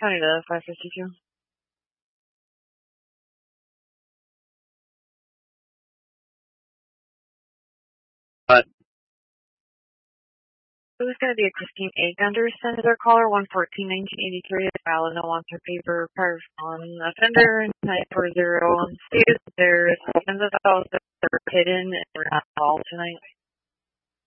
County to 552. It was going to be a Christine A. Gunderson. Their caller 114-1983 is valid. No wants her paper prior on offender 940 stated there is symptoms of those that are hidden and we're not all tonight.